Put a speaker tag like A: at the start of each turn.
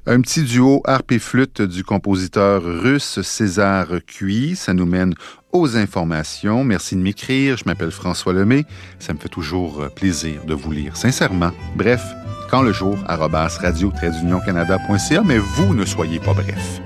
A: Un petit duo harpe et flûte du compositeur russe César Cui. Ça nous mène aux informations. Merci de m'écrire. Je m'appelle François Lemay. Ça me fait toujours plaisir de vous lire sincèrement. Bref, quand le jour, @radio-canada.ca, mais vous ne soyez pas bref.